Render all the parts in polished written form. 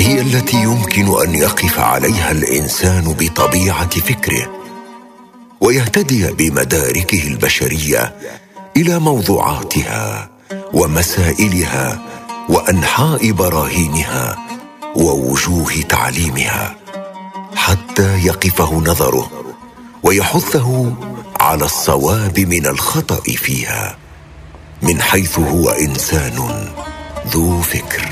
هي التي يمكن أن يقف عليها الإنسان بطبيعة فكره ويهتدي بمداركه البشرية إلى موضوعاتها ومسائلها وأنحاء براهينها ووجوه تعليمها، حتى يقفه نظره ويحثه على الصواب من الخطأ فيها، من حيث هو إنسان ذو فكر.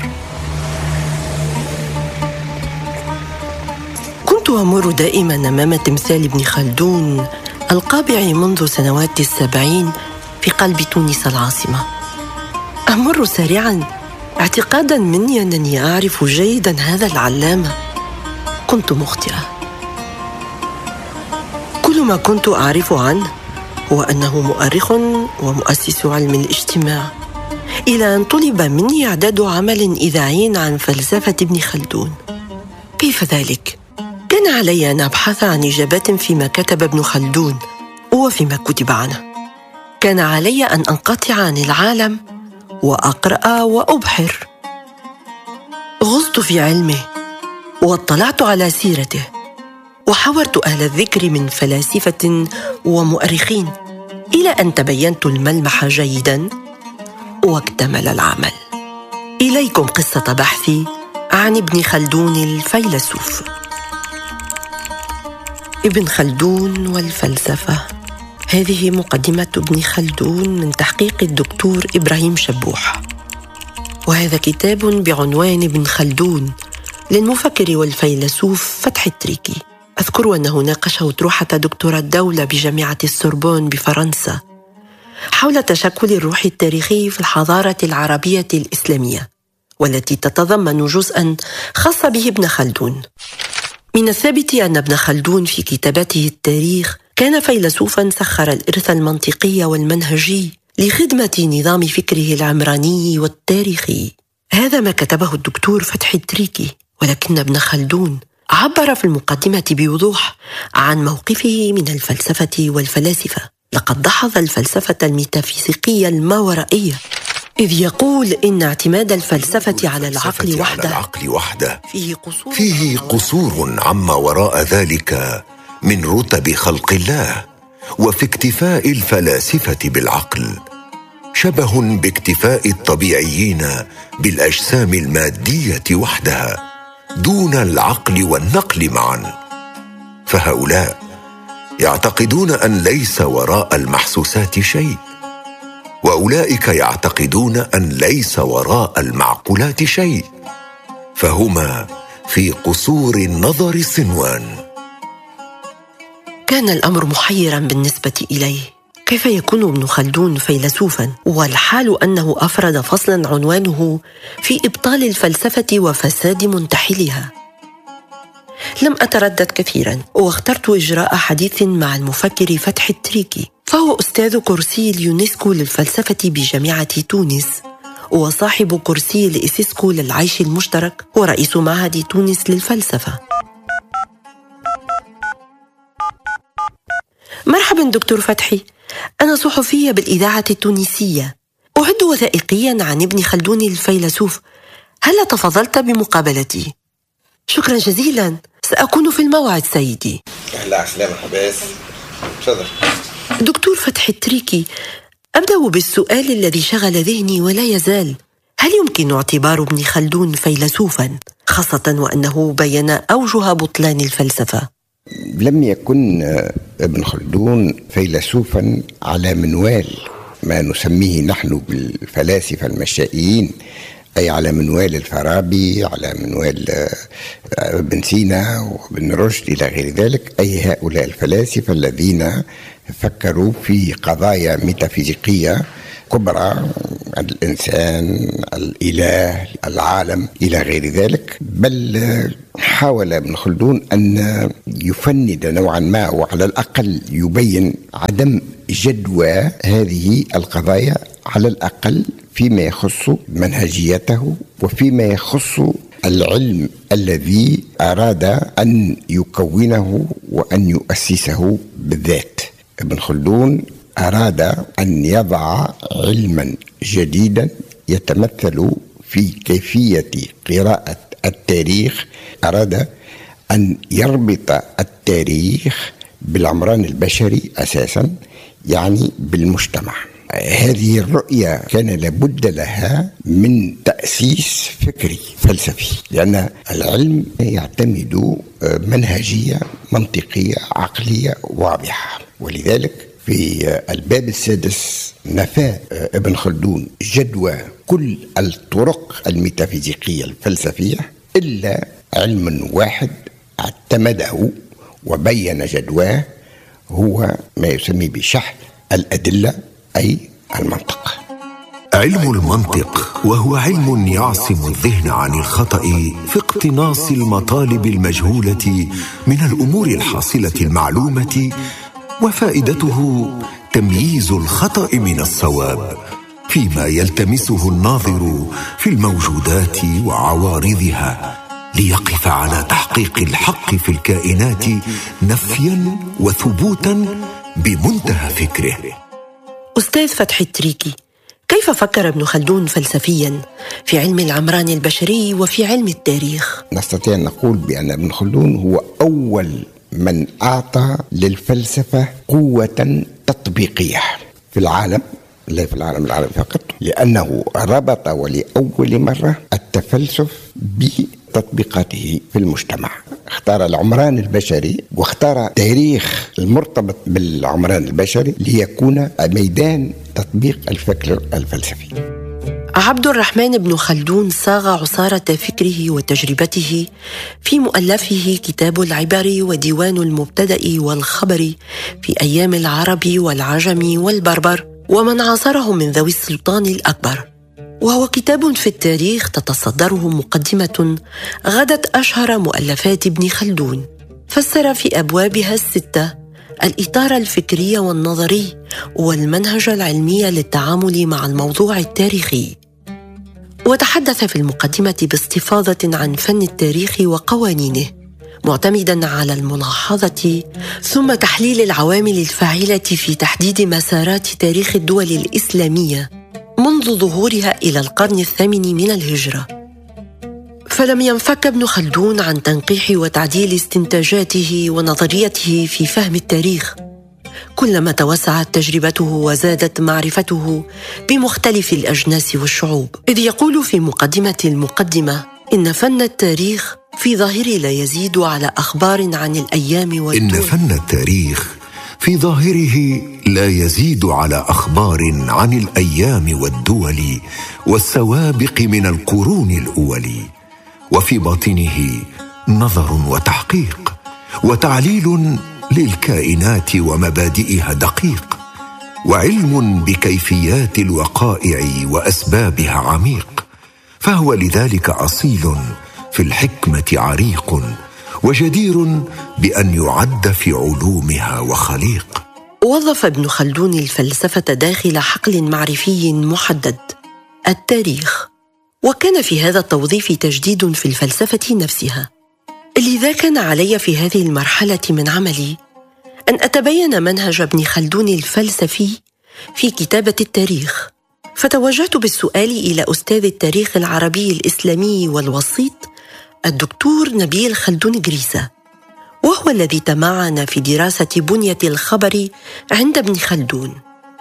كنت أمر دائما أمام تمثال ابن خلدون القابع منذ سنوات 70 في قلب تونس العاصمة. أمر سريعا اعتقادا مني أنني أعرف جيدا هذا العلامة. كنت مخطئة. كل ما كنت أعرف عنه هو أنه مؤرخ ومؤسس علم الاجتماع، إلى أن طلب مني إعداد عمل إذاعي عن فلسفة ابن خلدون. كيف ذلك؟ كان علي أن أبحث عن إجابات فيما كتب ابن خلدون وفيما كتب عنه. كان علي أن أنقطع عن العالم وأقرأ وأبحر. غصت في علمه واطلعت على سيرته، وحاورت أهل الذكر من فلاسفة ومؤرخين، إلى أن تبينت الملمح جيداً واكتمل العمل. إليكم قصة بحثي عن ابن خلدون الفيلسوف. ابن خلدون والفلسفة. هذه مقدمة ابن خلدون من تحقيق الدكتور إبراهيم شبوح، وهذا كتاب بعنوان ابن خلدون للمفكر والفيلسوف فتحي التريكي. أذكر أنه ناقشه أطروحة دكتوراه الدولة بجامعة السوربون بفرنسا حول تشكل الروح التاريخي في الحضارة العربية الإسلامية، والتي تتضمن جزءاً خاص به ابن خلدون. من الثابت أن ابن خلدون في كتاباته التاريخ كان فيلسوفاً سخر الإرث المنطقي والمنهجي لخدمة نظام فكره العمراني والتاريخي. هذا ما كتبه الدكتور فتحي التريكي، ولكن ابن خلدون عبر في المقدمة بوضوح عن موقفه من الفلسفة والفلاسفة. لقد دحض الفلسفة الميتافيزيقية الماورائية، إذ يقول إن اعتماد الفلسفة على العقل وحده فيه قصور عما وراء ذلك من رتب خلق الله، وفي اكتفاء الفلاسفة بالعقل شبه باكتفاء الطبيعيين بالأجسام المادية وحدها دون العقل والنقل معا. فهؤلاء يعتقدون أن ليس وراء المحسوسات شيء، وأولئك يعتقدون أن ليس وراء المعقولات شيء، فهما في قصور النظر صنوان. كان الأمر محيراً بالنسبة إليه. كيف يكون ابن خلدون فيلسوفاً والحال أنه أفرد فصلاً عنوانه في إبطال الفلسفة وفساد منتحلها؟ لم أتردد كثيراً، واخترت إجراء حديث مع المفكر فتحي التريكي، فهو أستاذ كرسي اليونسكو للفلسفة بجامعة تونس، وصاحب كرسي الإسيسكو للعيش المشترك، ورئيس معهد تونس للفلسفة. مرحباً دكتور فتحي، أنا صحفية بالإذاعة التونسية، أعد وثائقياً عن ابن خلدون الفيلسوف. هل تفضلت بمقابلتي؟ شكراً جزيلاً، سأكون في الموعد سيدي. أهلا عسلامة حباس. تفضل. دكتور فتحي التريكي، أبدأ بالسؤال الذي شغل ذهني ولا يزال: هل يمكن اعتبار ابن خلدون فيلسوفاً، خاصة وأنه بين أوجه بطلان الفلسفة؟ لم يكن ابن خلدون فيلسوفا على منوال ما نسميه نحن بالفلاسفة المشائيين، أي على منوال الفارابي، على منوال ابن سينا وابن رشد إلى غير ذلك، أي هؤلاء الفلاسفة الذين فكروا في قضايا ميتافيزيقية كبرى: الإنسان، الإله، العالم إلى غير ذلك. بل حاول ابن خلدون أن يفند نوعا ما، وعلى الأقل يبين عدم جدوى هذه القضايا، على الأقل فيما يخص منهجيته وفيما يخص العلم الذي أراد أن يكونه وأن يؤسسه بالذات. ابن خلدون أراد أن يضع علما جديدا يتمثل في كيفية قراءة التاريخ أراد أن يربط التاريخ بالعمران البشري أساسا، يعني بالمجتمع. هذه الرؤية كان لابد لها من تأسيس فكري فلسفي، لأن العلم يعتمد منهجية منطقية عقلية واضحة. ولذلك في الباب السادس نفى ابن خلدون جدوى كل الطرق الميتافيزيقية الفلسفية إلا علم واحد اعتمده وبين جدواه، هو ما يسمى بشحذ الأدلة، أي المنطق. علم المنطق، وهو علم يعصم الذهن عن الخطأ في اقتناص المطالب المجهولة من الأمور الحاصلة المعلومة، وفائدته تمييز الخطأ من الصواب فيما يلتمسه الناظر في الموجودات وعوارضها، ليقف على تحقيق الحق في الكائنات نفيا وثبوتا بمنتهى فكره. أستاذ فتحي التريكي، كيف فكر ابن خلدون فلسفيا في علم العمران البشري وفي علم التاريخ؟ نستطيع أن نقول بأن ابن خلدون هو أول من أعطى للفلسفة قوة تطبيقية في العالم، لا في العالم العربي فقط، لأنه ربط ولأول مرة التفلسف بتطبيقاته في المجتمع. اختار العمران البشري واختار تاريخ المرتبط بالعمران البشري ليكون ميدان تطبيق الفكر الفلسفي. عبد الرحمن بن خلدون صاغ عصارة فكره وتجربته في مؤلفه كتاب العبر وديوان المبتدأ والخبر في أيام العرب والعجم والبربر ومن عاصره من ذوي السلطان الأكبر، وهو كتاب في التاريخ تتصدره مقدمة غدت أشهر مؤلفات ابن خلدون. فسر في أبوابها الستة الإطار الفكري والنظري والمنهج العلمي للتعامل مع الموضوع التاريخي، وتحدث في المقدمة باستفاضة عن فن التاريخ وقوانينه، معتمداً على الملاحظة ثم تحليل العوامل الفاعلة في تحديد مسارات تاريخ الدول الإسلامية منذ ظهورها إلى القرن الثامن من الهجرة. فلم ينفك ابن خلدون عن تنقيح وتعديل استنتاجاته ونظريته في فهم التاريخ، كلما توسعت تجربته وزادت معرفته بمختلف الأجناس والشعوب، إذ يقول في مقدمة المقدمة: إن فن التاريخ في ظاهره لا يزيد على أخبار عن الأيام والدول. إن فن التاريخ في ظاهره لا يزيد على أخبار عن الأيام والدول والسوابق من القرون الأول، وفي باطنه نظر وتحقيق وتعليل للكائنات ومبادئها دقيق، وعلم بكيفيات الوقائع وأسبابها عميق، فهو لذلك أصيل في الحكمة عريق، وجدير بأن يعد في علومها وخليق. وظف ابن خلدون الفلسفة داخل حقل معرفي محدد، التاريخ، وكان في هذا التوظيف تجديد في الفلسفة نفسها. لذا كان علي في هذه المرحلة من عملي أن أتبين منهج ابن خلدون الفلسفي في كتابة التاريخ، فتوجهت بالسؤال إلى أستاذ التاريخ العربي الإسلامي والوسيط الدكتور نبيل خلدون جريسة، وهو الذي تمعن في دراسة بنية الخبر عند ابن خلدون.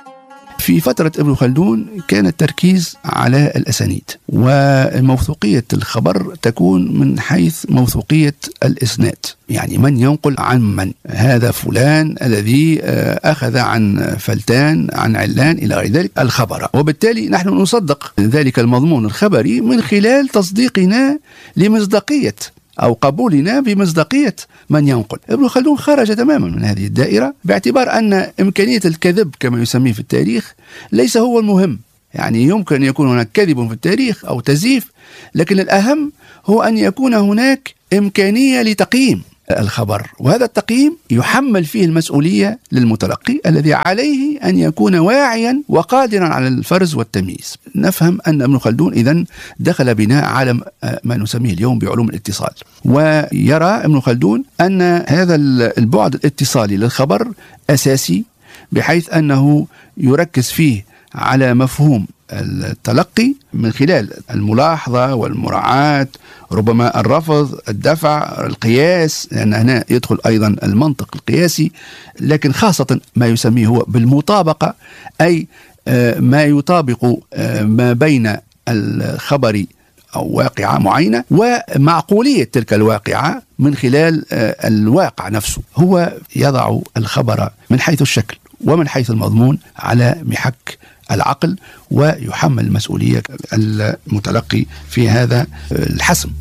في فترة ابن خلدون كان التركيز على الأسانيد، وموثوقية الخبر تكون من حيث موثوقية الإسناد، يعني من ينقل عن من، هذا فلان الذي أخذ عن فلتان عن علان إلى غير ذلك الخبر، وبالتالي نحن نصدق ذلك المضمون الخبري من خلال تصديقنا لمصداقية أو قبولنا بمصداقية من ينقل. ابن خلدون خرج تماما من هذه الدائرة، باعتبار أن إمكانية الكذب كما يسميه في التاريخ ليس هو المهم. يعني يمكن أن يكون هناك كذب في التاريخ أو تزييف، لكن الأهم هو أن يكون هناك إمكانية لتقييم الخبر، وهذا التقييم يحمل فيه المسؤولية للمتلقي الذي عليه أن يكون واعيا وقادرا على الفرز والتمييز. نفهم أن ابن خلدون إذن دخل بناء عالم ما نسميه اليوم بعلوم الاتصال، ويرى ابن خلدون أن هذا البعد الاتصالي للخبر أساسي، بحيث أنه يركز فيه على مفهوم التلقي من خلال الملاحظة والمراعاة، ربما الرفض، الدفع، القياس، لأن هنا يدخل أيضا المنطق القياسي، لكن خاصة ما يسميه هو بالمطابقة، أي ما يطابق ما بين الخبر أو واقعة معينة ومعقولية تلك الواقعة من خلال الواقع نفسه. هو يضع الخبر من حيث الشكل ومن حيث المضمون على محك العقل، ويحمل المسؤولية المتلقي في هذا الحسم.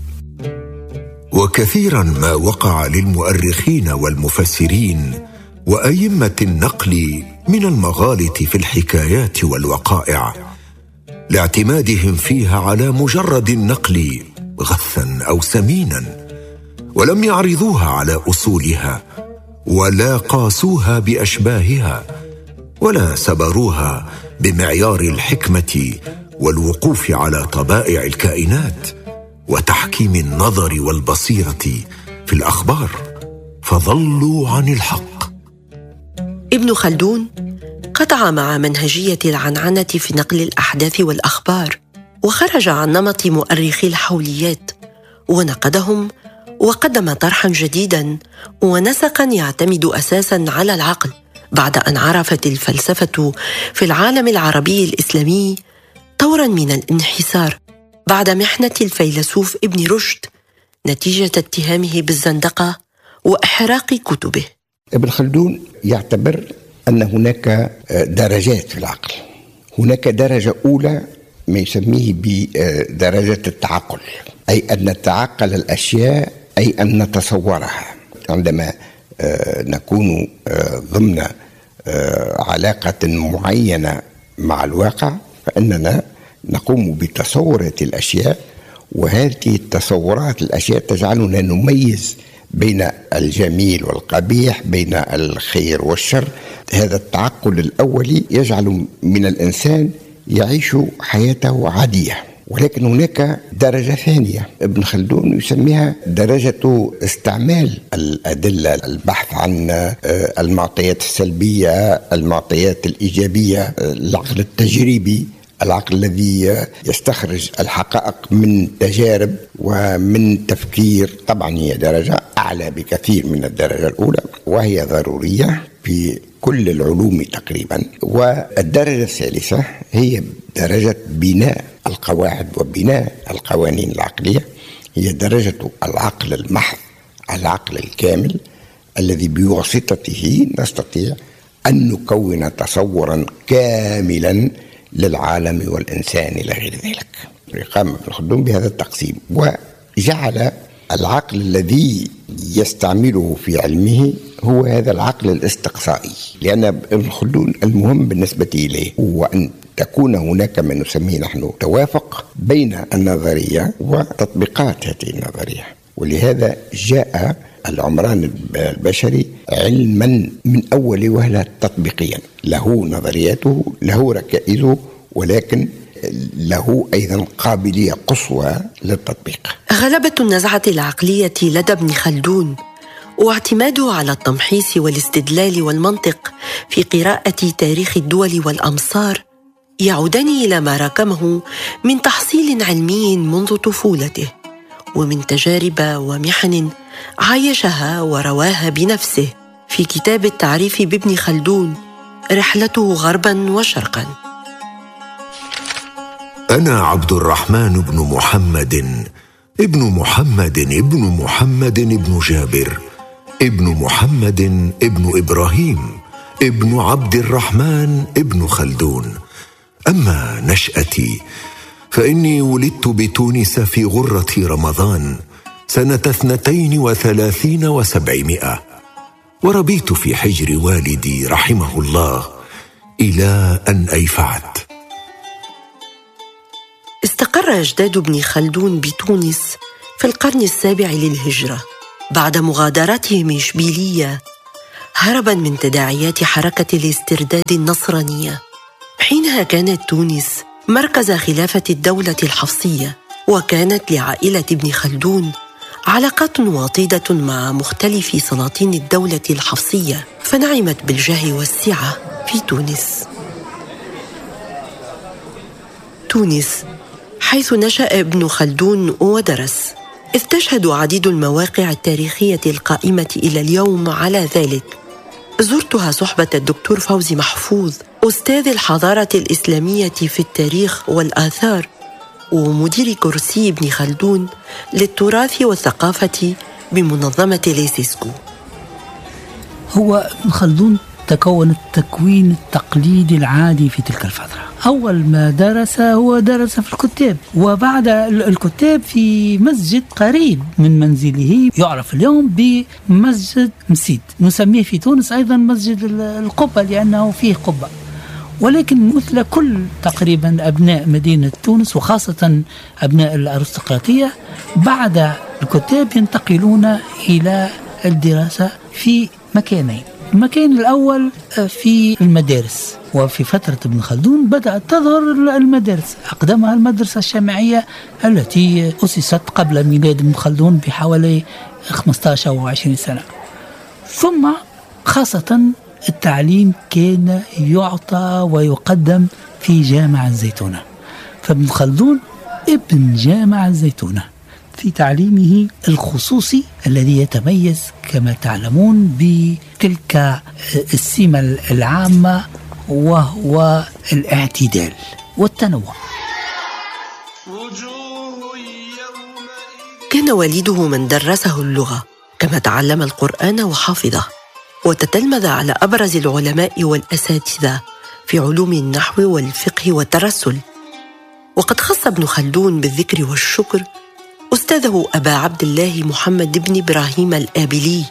وكثيرا ما وقع للمؤرخين والمفسرين وأئمة النقل من المغالط في الحكايات والوقائع لاعتمادهم فيها على مجرد النقل غثا أو سمينا، ولم يعرضوها على أصولها ولا قاسوها بأشباهها ولا سبروها بمعيار الحكمة والوقوف على طبائع الكائنات وتحكيم النظر والبصيرة في الأخبار، فضلوا عن الحق. ابن خلدون قطع مع منهجية العنعنة في نقل الأحداث والأخبار، وخرج عن نمط مؤرخي الحوليات ونقدهم، وقدم طرحاً جديداً ونسقاً يعتمد أساساً على العقل، بعد أن عرفت الفلسفة في العالم العربي الإسلامي طوراً من الانحسار بعد محنة الفيلسوف ابن رشد نتيجة اتهامه بالزندقة وإحراق كتبه. ابن خلدون يعتبر أن هناك درجات في العقل. هناك درجة أولى ما يسميه بدرجة التعقل، أي أن نتعقل الأشياء، أي أن نتصورها. عندما نكون ضمن علاقة معينة مع الواقع فإننا نقوم بتصور الأشياء، وهذه التصورات الأشياء تجعلنا نميز بين الجميل والقبيح، بين الخير والشر. هذا التعقل الأولي يجعل من الإنسان يعيش حياته عادية. ولكن هناك درجة ثانية ابن خلدون يسميها درجة استعمال الأدلة، البحث عن المعطيات السلبية، المعطيات الإيجابية، العقل التجريبي، العقل الذي يستخرج الحقائق من تجارب ومن تفكير. طبعا هي درجة أعلى بكثير من الدرجة الأولى، وهي ضرورية في كل العلوم تقريبا. والدرجة الثالثة هي درجة بناء القواعد وبناء القوانين العقلية، هي درجة العقل المحض، العقل الكامل الذي بواسطته نستطيع أن نكون تصورا كاملا للعالم والإنسان إلى غير ذلك. قام ابن خلدون بهذا التقسيم، وجعل العقل الذي يستعمله في علمه هو هذا العقل الاستقصائي، لأن ابن خلدون المهم بالنسبة إليه هو أن تكون هناك ما نسميه نحن توافق بين النظرية وتطبيقات هذه النظرية. ولهذا جاء العمران البشري علما من أول وهلة تطبيقيا، له نظرياته، له ركائزه، ولكن له أيضا قابلية قصوى للتطبيق. غلبة النزعة العقلية لدى ابن خلدون واعتماده على التمحيص والاستدلال والمنطق في قراءة تاريخ الدول والأمصار يعودان إلى ما راكمه من تحصيل علمي منذ طفولته، ومن تجارب ومحن عايشها ورواها بنفسه في كتاب التعريف بابن خلدون، رحلته غربا وشرقا. أنا عبد الرحمن بن محمد ابن محمد ابن محمد ابن جابر ابن محمد ابن إبراهيم ابن عبد الرحمن ابن خلدون. أما نشأتي فإني ولدت بتونس في غرة رمضان سنة 32 و700، وربيت في حجر والدي رحمه الله إلى أن أيفعت. استقر أجداد ابن خلدون بتونس في القرن السابع للهجرة بعد مغادرتهم إشبيلية هربا من تداعيات حركة الاسترداد النصرانية. حينها كانت تونس مركز خلافة الدولة الحفصية، وكانت لعائلة ابن خلدون علاقات وطيدة مع مختلف سلاطين الدولة الحفصية، فنعمت بالجاه والسعة في تونس. تونس، حيث نشأ ابن خلدون ودرس، إذ تشهد عديد المواقع التاريخية القائمة إلى اليوم على ذلك. زرتها صحبة الدكتور فوزي محفوظ، أستاذ الحضارة الإسلامية في التاريخ والآثار ومدير كرسي ابن خلدون للتراث والثقافة بمنظمة ليسيسكو. هو ابن خلدون تكون التكوين التقليدي العادي في تلك الفترة. أول ما درس هو درس في الكتاب، وبعد الكتاب في مسجد قريب من منزله يعرف اليوم بمسجد مسيد، نسميه في تونس أيضا مسجد القبة لأنه فيه قبة. ولكن مثل كل تقريبا أبناء مدينة تونس وخاصة أبناء الأرستقراطية بعد الكتاب ينتقلون إلى الدراسة في مكانين. المكان الأول في المدارس، وفي فترة ابن خلدون بدأت تظهر المدارس. أقدمها المدرسة الشامعية التي أسست قبل ميلاد ابن خلدون بحوالي 15 أو 20 سنة. ثم خاصة التعليم كان يعطى ويقدم في جامع الزيتونة، فابن خلدون ابن جامع الزيتونة في تعليمه الخصوصي الذي يتميز كما تعلمون بتلك السمة العامة وهو الاعتدال والتنوع. كان والده من درسه اللغة، كما تعلم القرآن وحفظه، وتتلمذ على أبرز العلماء والأساتذة في علوم النحو والفقه والترسل. وقد خص ابن خلدون بالذكر والشكر أستاذه أبا عبد الله محمد بن إبراهيم الآبلي،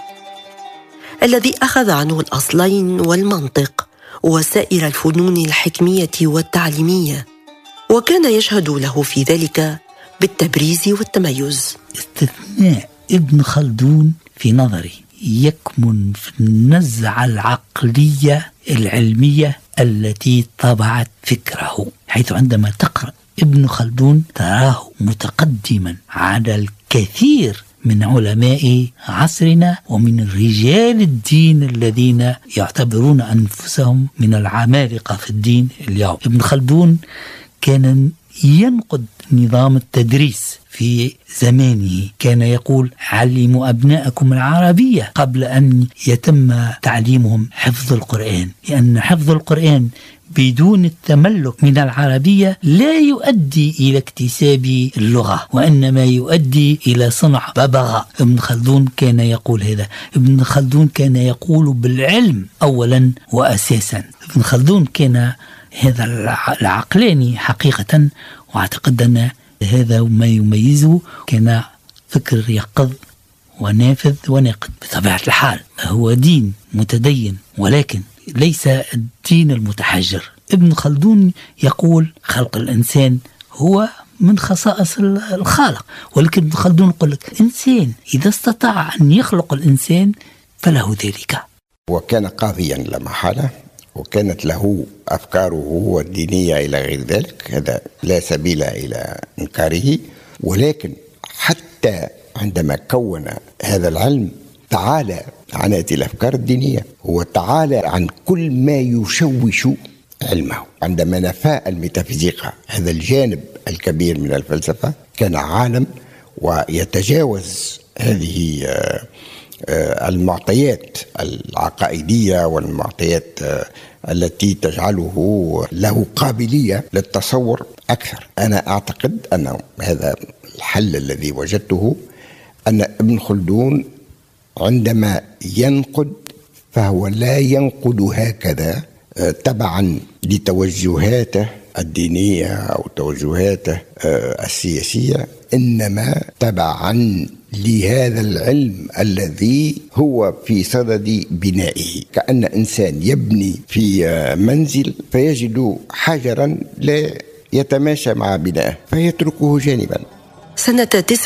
الذي أخذ عنه الأصلين والمنطق وسائر الفنون الحكمية والتعليمية، وكان يشهد له في ذلك بالتبريز والتميز. استثناء ابن خلدون في نظري يكمن في النزعة العقلية العلمية التي طبعت فكره، حيث عندما تقرأ ابن خلدون تراه متقدما على الكثير من علماء عصرنا ومن رجال الدين الذين يعتبرون أنفسهم من العمالقة في الدين اليوم. ابن خلدون كان ينقد نظام التدريس في زمانه، كان يقول: علموا أبناءكم العربية قبل أن يتم تعليمهم حفظ القرآن، لأن حفظ القرآن بدون التملك من العربية لا يؤدي إلى اكتساب اللغة، وإنما يؤدي إلى صنع ببغاء. ابن خلدون كان يقول هذا. ابن خلدون كان يقول بالعلم أولا وأساسا. ابن خلدون كان هذا العقلاني حقيقة، واعتقد أن هذا ما يميزه، كان فكر يقظ ونافذ وناقد بطبيعة الحال. هو دين متدين ولكن ليس الدين المتحجر. ابن خلدون يقول خلق الإنسان هو من خصائص الخالق، ولكن ابن خلدون يقول لك إنسان إذا استطاع أن يخلق الإنسان فله ذلك. وكان قاضيا لا محالة، وكانت له أفكاره الدينية إلى غير ذلك، هذا لا سبيل إلى إنكاره. ولكن حتى عندما كون هذا العلم تعالى عن هذه الأفكار الدينية، هو تعالى عن كل ما يشوش علمه. عندما نفى الميتافيزيقا هذا الجانب الكبير من الفلسفة، كان عالم ويتجاوز هذه المعطيات العقائدية والمعطيات التي تجعله له قابلية للتصور أكثر. أنا أعتقد أن هذا الحل الذي وجدته، أن ابن خلدون عندما ينقد فهو لا ينقد هكذا تبعا لتوجهاته الدينية أو توجهاته السياسية، إنما تبعا لهذا العلم الذي هو في صدد بنائه. كأن إنسان يبني في منزل فيجد حجرا لا يتماشى مع بنائه فيتركه جانبا. سنة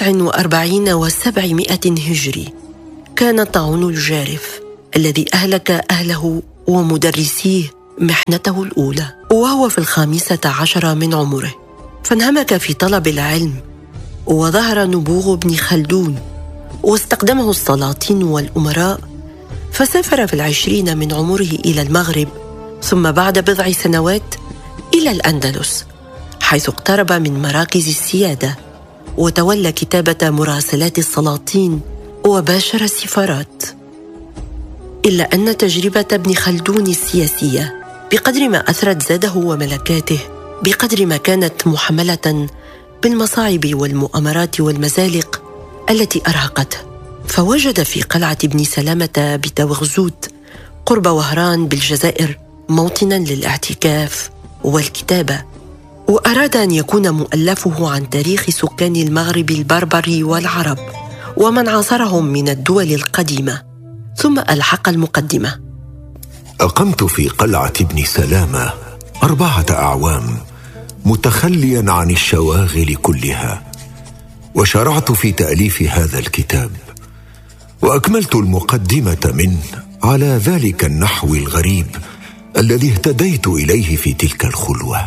49 و700 هجري كان طاعون الجارف الذي أهلك أهله ومدرسيه محنته الأولى، وهو في 15 من عمره، فانهمك في طلب العلم، وظهر نبوغ ابن خلدون واستقدمه السلاطين والأمراء، فسافر في 20 من عمره إلى المغرب، ثم بعد بضع سنوات إلى الأندلس، حيث اقترب من مراكز السيادة وتولى كتابة مراسلات السلاطين وباشر السفارات. إلا أن تجربة ابن خلدون السياسية بقدر ما أثرت زاده وملكاته بقدر ما كانت محملة بالمصاعب والمؤامرات والمزالق التي أرهقته. فوجد في قلعة ابن سلامة بتوغزوت قرب وهران بالجزائر موطناً للاعتكاف والكتابة، وأراد أن يكون مؤلفه عن تاريخ سكان المغرب البربر والعرب ومن عاصرهم من الدول القديمة. ثم ألحق المقدمة: أقمت في قلعة ابن سلامة 4 أعوام متخلياً عن الشواغل كلها، وشرعت في تأليف هذا الكتاب، وأكملت المقدمة منه على ذلك النحو الغريب الذي اهتديت إليه في تلك الخلوة،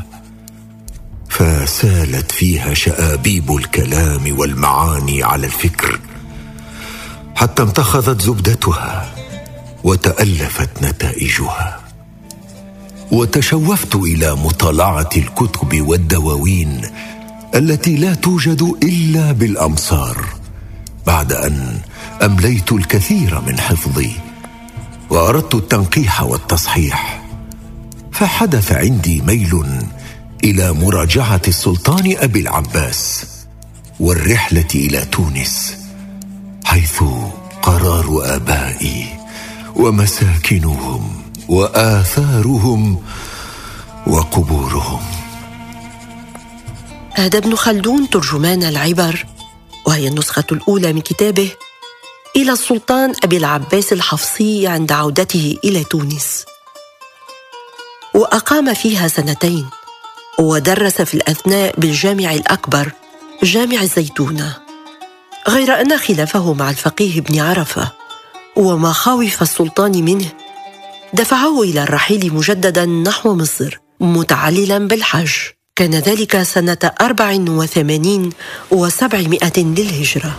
فسالت فيها شآبيب الكلام والمعاني على الفكر حتى انتخذت زبدتها وتألفت نتائجها. وتشوفت إلى مطالعة الكتب والدواوين التي لا توجد إلا بالأمصار، بعد أن أمليت الكثير من حفظي وأردت التنقيح والتصحيح، فحدث عندي ميل إلى مراجعة السلطان أبي العباس والرحلة إلى تونس، حيث قرار آبائي ومساكنهم وآثارهم وقبورهم. أهدى ابن خلدون ترجمان العبر، وهي النسخة الأولى من كتابه، إلى السلطان أبي العباس الحفصي عند عودته إلى تونس، وأقام فيها 2 ودرس في الأثناء بالجامع الأكبر جامع الزيتونة، غير أن خلافه مع الفقيه ابن عرفة ومخاوف السلطان منه دفعه إلى الرحيل مجددا نحو مصر متعللا بالحج. كان ذلك سنة 84 و700 للهجرة.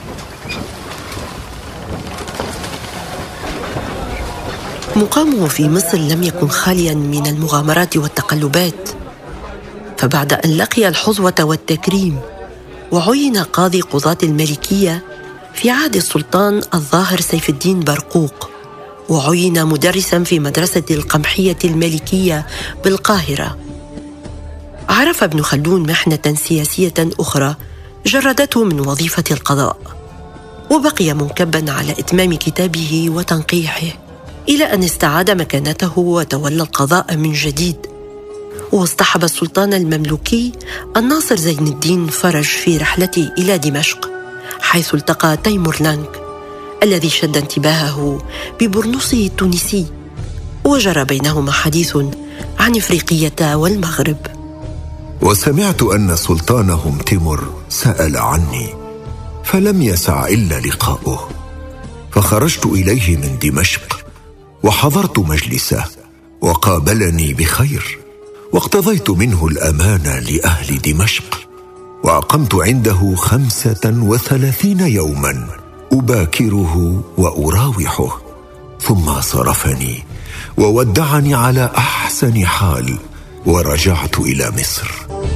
مقامه في مصر لم يكن خاليا من المغامرات والتقلبات، فبعد أن لقي الحظوة والتكريم وعين قاضي قضاة الملكية في عهد السلطان الظاهر سيف الدين برقوق، وعين مدرسا في مدرسة القمحية الملكية بالقاهرة، عرف ابن خلدون محنة سياسية أخرى جردته من وظيفة القضاء، وبقي منكبا على إتمام كتابه وتنقيحه إلى أن استعاد مكانته وتولى القضاء من جديد، واصطحب السلطان المملوكي الناصر زين الدين فرج في رحلته إلى دمشق، حيث التقى تيمور لانك الذي شد انتباهه ببرنوسه التونسي، وجرى بينهما حديث عن إفريقية والمغرب. وسمعت أن سلطانهم تيمور سأل عني، فلم يسع إلا لقاؤه، فخرجت إليه من دمشق وحضرت مجلسه وقابلني بخير، واقتضيت منه الأمان لأهل دمشق، وأقمت عنده 35 يوما أباكره وأراوحه، ثم صرفني وودعني على أحسن حال، ورجعت إلى مصر.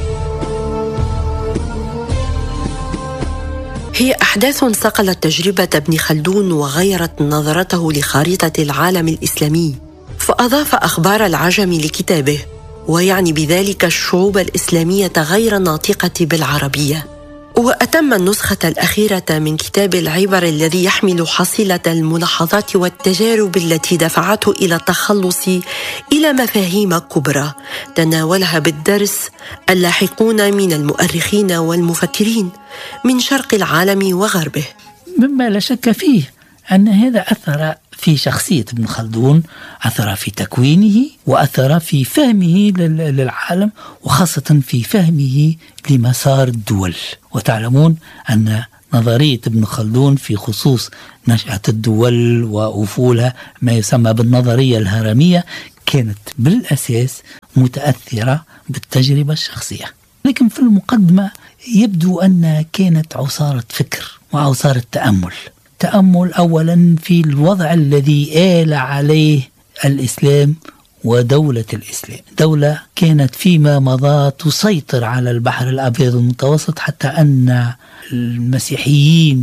هي أحداث صقلت تجربة ابن خلدون وغيرت نظرته لخارطة العالم الإسلامي، فأضاف أخبار العجم لكتابه، ويعني بذلك الشعوب الإسلامية غير الناطقة بالعربية، وأتم النسخة الأخيرة من كتاب العبر الذي يحمل حصيلة الملاحظات والتجارب التي دفعته إلى التخلص إلى مفاهيم كبرى تناولها بالدرس اللاحقون من المؤرخين والمفكرين من شرق العالم وغربه. مما لا شك فيه أن هذا أثر في شخصية ابن خلدون، أثر في تكوينه، وأثر في فهمه للعالم، وخاصة في فهمه لمسار الدول. وتعلمون أن نظرية ابن خلدون في خصوص نشأة الدول وأفولها، ما يسمى بالنظرية الهرمية، كانت بالأساس متأثرة بالتجربة الشخصية. لكن في المقدمة يبدو أن كانت عصارة فكر وعصارة تأمل أولا في الوضع الذي آل عليه الإسلام ودولة الإسلام، دولة كانت فيما مضى تسيطر على البحر الأبيض المتوسط، حتى أن المسيحيين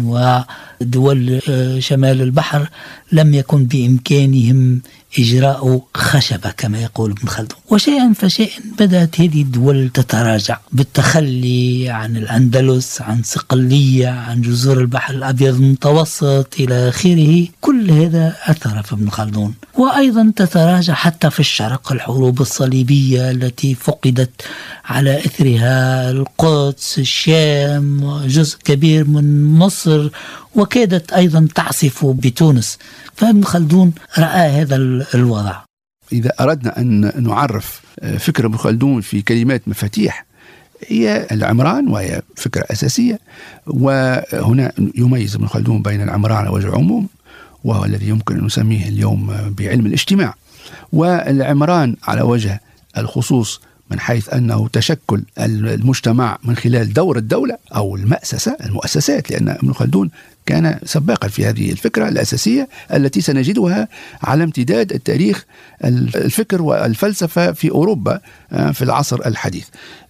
ودول شمال البحر لم يكن بإمكانهم إجراء خشبة كما يقول ابن خلدون. وشيئا فشيئا بدأت هذه الدول تتراجع بالتخلي عن الأندلس، عن صقلية، عن جزر البحر الأبيض المتوسط إلى آخره. كل هذا أثر في ابن خلدون. وأيضا تتراجع حتى في الشرق، الحروب الصليبية التي فقدت على إثرها القدس، الشام، جزء كبير من مصر، وكادت أيضا تعصف بتونس. فابن خلدون رأى هذا الوضع. إذا أردنا أن نعرف فكرة ابن خلدون في كلمات مفاتيح، هي العمران، وهي فكرة أساسية. وهنا يميز ابن خلدون بين العمران على وجه العموم، وهو الذي يمكن أن نسميه اليوم بعلم الاجتماع، والعمران على وجه الخصوص من حيث أنه تشكل المجتمع من خلال دور الدولة أو المؤسسات، لأن ابن خلدون كان سباقا في هذه الفكرة الأساسية التي سنجدها على امتداد التاريخ الفكر والفلسفة في أوروبا في العصر الحديث.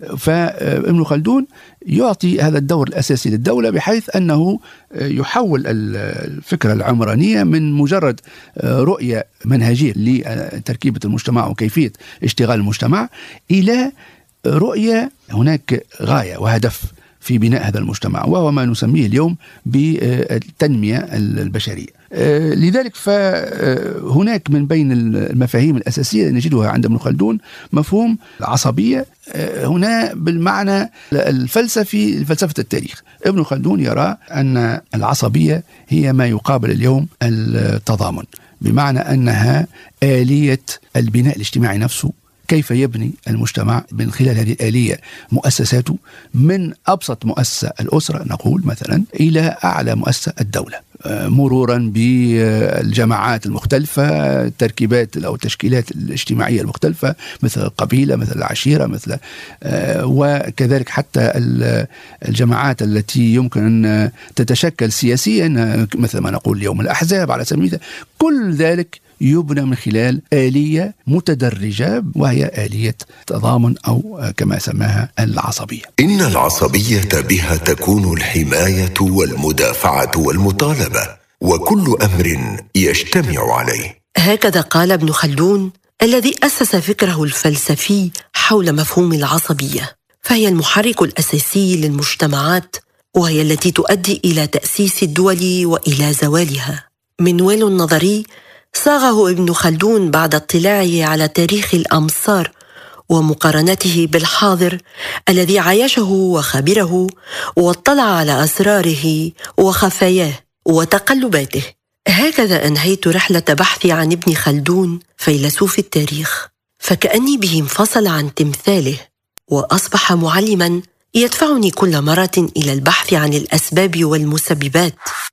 فابن خلدون يعطي هذا الدور الأساسي للدولة، بحيث أنه يحول الفكرة العمرانية من مجرد رؤية منهجية لتركيبة المجتمع وكيفية اشتغال المجتمع إلى رؤية هناك غاية وهدف في بناء هذا المجتمع، وهو ما نسميه اليوم بالتنمية البشرية. لذلك فهناك من بين المفاهيم الأساسية اللي نجدها عند ابن خلدون مفهوم العصبية، هنا بالمعنى الفلسفي، فلسفة التاريخ. ابن خلدون يرى أن العصبية هي ما يقابل اليوم التضامن، بمعنى أنها آلية البناء الاجتماعي نفسه، كيف يبني المجتمع من خلال هذه الآلية مؤسساته، من أبسط مؤسسة الأسرة نقول مثلا إلى أعلى مؤسسة الدولة، مرورا بالجماعات المختلفة، التركيبات أو التشكيلات الاجتماعية المختلفة، مثل القبيلة، مثل العشيرة، مثل وكذلك حتى الجماعات التي يمكن أن تتشكل سياسيا، مثل ما نقول اليوم الأحزاب على سبيل المثال. كل ذلك يبنى من خلال آلية متدرجة، وهي آلية تضامن أو كما سماها العصبية. إن العصبية بها تكون الحماية والمدافعة والمطالبة، وكل أمر يجتمع عليه. هكذا قال ابن خلدون الذي أسس فكره الفلسفي حول مفهوم العصبية، فهي المحرك الأساسي للمجتمعات، وهي التي تؤدي إلى تأسيس الدول وإلى زوالها. منوال نظري صاغه ابن خلدون بعد اطلاعه على تاريخ الأمصار ومقارنته بالحاضر الذي عايشه وخبره، واطلع على أسراره وخفاياه وتقلباته. هكذا أنهيت رحلة بحثي عن ابن خلدون فيلسوف التاريخ، فكأني به انفصل عن تمثاله وأصبح معلماً يدفعني كل مرة إلى البحث عن الأسباب والمسببات.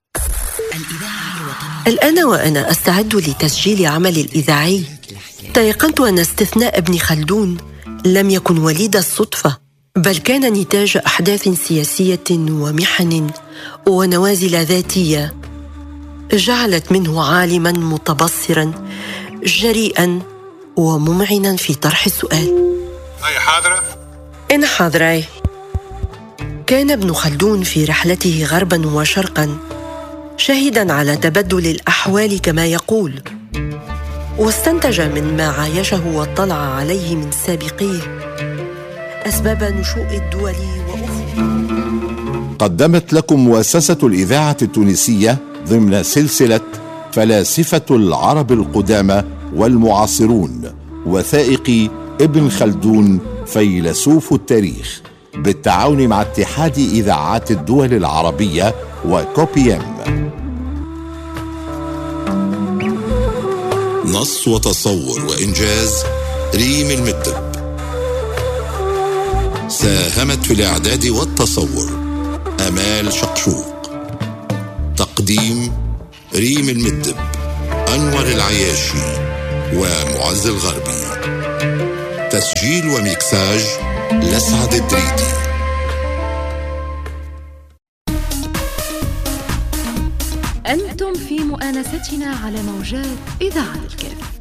الآن وأنا أستعد لتسجيل عملي الإذاعي، تيقنت أن استثناء ابن خلدون لم يكن وليد الصدفة، بل كان نتاج أحداث سياسية ومحن ونوازل ذاتية جعلت منه عالماً متبصراً جريئاً وممعنا في طرح السؤال. هاي حاضرة؟ أنا حاضرة. كان ابن خلدون في رحلته غرباً وشرقاً شاهداً على تبدل الأحوال كما يقول، واستنتج من ما عايشه واطلع عليه من سابقيه أسباب نشوء الدول وأفق. قدمت لكم مؤسسة الإذاعة التونسية ضمن سلسلة فلاسفة العرب القدامى والمعاصرون، وثائق ابن خلدون فيلسوف التاريخ، بالتعاون مع اتحاد إذاعات الدول العربية وكوبي ام. نص وتصور وإنجاز ريم المدب. ساهمت في الإعداد والتصور أمال شقشوق. تقديم ريم المدب، أنور العياشي ومعز الغربي. تسجيل وميكساج لسعد الدريدي. أنتم في مؤانستنا على موجات إذاعة الكاف.